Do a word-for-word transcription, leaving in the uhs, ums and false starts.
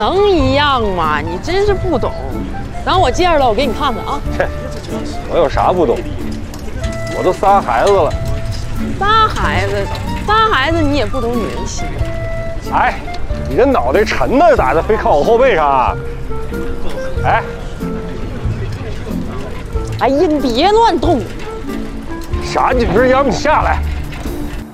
能一样吗？你真是不懂。等我接着了，我给你看看啊。 切，我有啥不懂？我都仨孩子了。 仨孩子，仨孩子你也不懂女人心。 哎，你这脑袋沉呢，咋的？非靠我后背上啊？哎， 哎呀，你别乱动。 啥？你不是让你下来？